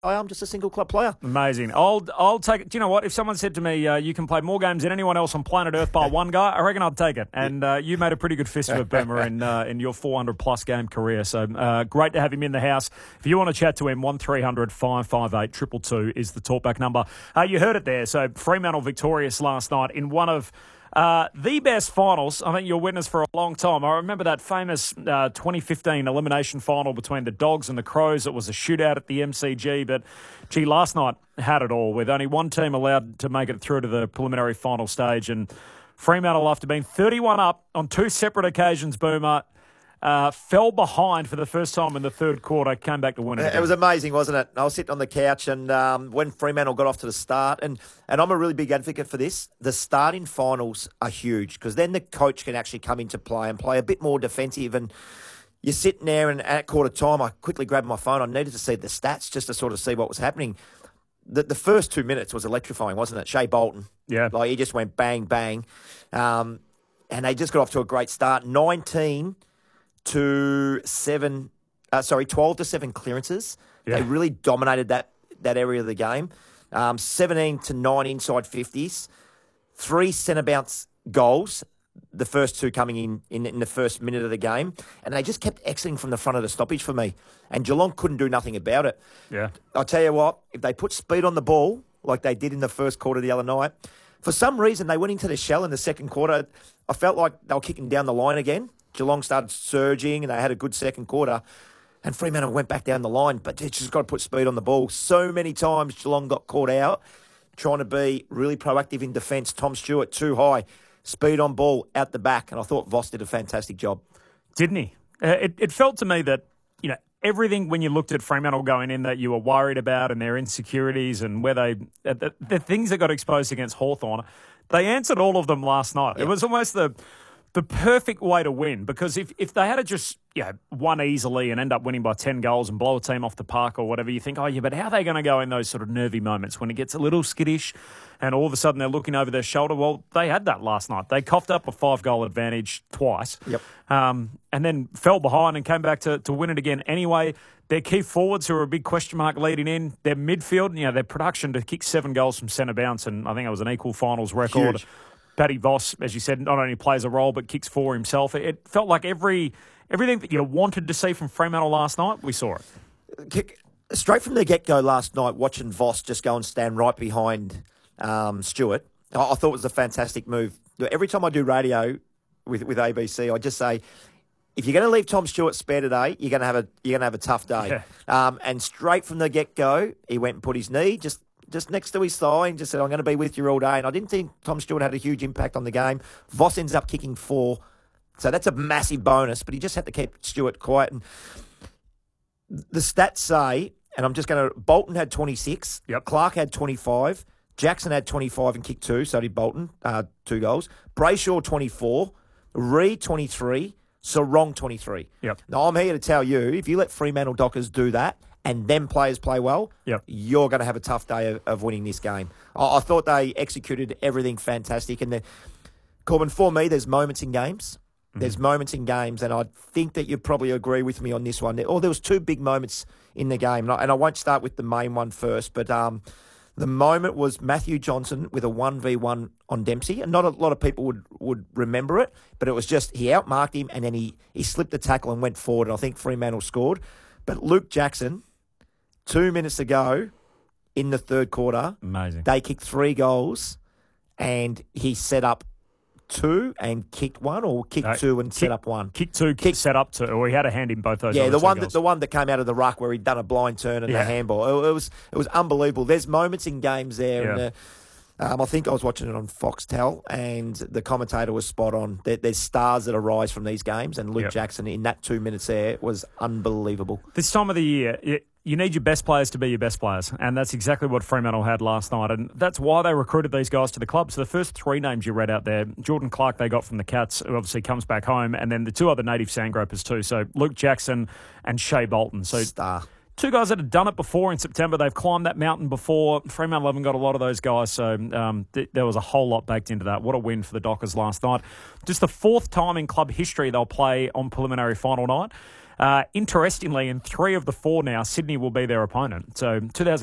I'm just a single club player. Amazing. I'll take it. Do you know what? If someone said to me, you can play more games than anyone else on planet Earth by one guy, I reckon I'd take it. And you made a pretty good fist of it, Boomer, in your 400-plus game career. So great to have him in the house. If you want to chat to him, 1300 558 222 is the talkback number. You heard it there. So Fremantle victorious last night in one of the best finals I think you'll witness for a long time. I remember that famous 2015 elimination final between the Dogs and the Crows. It was a shootout at the MCG, but gee, last night had it all with only one team allowed to make it through to the preliminary final stage. And Fremantle, after being 31 up on two separate occasions, Boomer, fell behind for the first time in the third quarter, came back to win it. It was amazing, wasn't it? I was sitting on the couch, and when Fremantle got off to the start, and I'm a really big advocate for this, the starting finals are huge because then the coach can actually come into play and play a bit more defensive. And you're sitting there, and at quarter time, I quickly grabbed my phone. I needed to see the stats just to sort of see what was happening. The first 2 minutes was electrifying, wasn't it? Shea Bolton. Yeah. Like, he just went bang, bang. And they just got off to a great start. 12 to 7 clearances. Yeah. They really dominated that area of the game. 17 to 9 inside 50s. 3 centre bounce goals, the first two coming in the first minute of the game. And they just kept exiting from the front of the stoppage for me. And Geelong couldn't do nothing about it. Yeah. I'll tell you what, if they put speed on the ball like they did in the first quarter the other night, for some reason they went into the shell in the second quarter. I felt like they were kicking down the line again. Geelong started surging and they had a good second quarter. And Fremantle went back down the line, but they just got to put speed on the ball. So many times Geelong got caught out trying to be really proactive in defence. Tom Stewart too high, speed on ball out the back. And I thought Voss did a fantastic job. Didn't he? It felt to me that, everything when you looked at Fremantle going in that you were worried about and their insecurities and where the things that got exposed against Hawthorn, they answered all of them last night. Yep. It was almost the perfect way to win because if they had to just won easily and end up winning by 10 goals and blow a team off the park or whatever, you think, but how are they going to go in those sort of nervy moments when it gets a little skittish and all of a sudden they're looking over their shoulder? Well, they had that last night. They coughed up a 5-goal advantage twice. Yep. And then fell behind and came back to win it again anyway. Their key forwards who are a big question mark leading in. Their midfield, their production to kick 7 goals from centre bounce, and I think it was an equal finals record. Huge. Paddy Voss, as you said, not only plays a role but kicks for himself. It felt like everything that you wanted to see from Fremantle last night, we saw it. Straight from the get-go last night, watching Voss just go and stand right behind Stewart, I thought it was a fantastic move. Every time I do radio with ABC, I just say, if you're going to leave Tom Stewart spare today, you're going to have a tough day. Yeah. And straight from the get-go, he went and put his knee just next to his thigh and just said, I'm going to be with you all day. And I didn't think Tom Stewart had a huge impact on the game. Voss ends up kicking 4. So that's a massive bonus, but he just had to keep Stewart quiet. And the stats say, and I'm just going to, Bolton had 26. Yep. Clark had 25. Jackson had 25 and kicked 2. So did Bolton, 2 goals. Brayshaw 24. Reid 23. Sarong 23. Yep. Now, I'm here to tell you, if you let Fremantle Dockers do that, and them players play well, you're going to have a tough day of winning this game. I thought they executed everything fantastic. And Corbin, for me, there's moments in games. Mm-hmm. There's moments in games, and I think that you probably agree with me on this one. There was 2 big moments in the game, and I won't start with the main one first, but the moment was Matthew Johnson with a 1v1 on Dempsey, and not a lot of people would remember it, but it was just he outmarked him, and then he slipped the tackle and went forward, and I think Fremantle scored. But Luke Jackson, 2 minutes ago in the third quarter, amazing. They kicked 3 goals and he set up 2 and kicked 1, or kicked 2 and set up 1? Kicked 2, set up 2, or he had a hand in both those. Yeah, the one that came out of the ruck where he'd done a blind turn and the handball. It was unbelievable. There's moments in games there. Yeah. And I think I was watching it on Foxtel, and the commentator was spot on. There's stars that arise from these games, and Luke Jackson in that 2 minutes there was unbelievable. This time of the year, you need your best players to be your best players, and that's exactly what Fremantle had last night, and that's why they recruited these guys to the club. So the first 3 names you read out there, Jordan Clark they got from the Cats, who obviously comes back home, and then the 2 other native Sandgropers too, so Luke Jackson and Shea Bolton. So star. 2 guys that had done it before in September. They've climbed that mountain before. Fremantle haven't got a lot of those guys, so there was a whole lot baked into that. What a win for the Dockers last night. Just the 4th time in club history they'll play on preliminary final night. Interestingly, in 3 of the 4 now, Sydney will be their opponent. So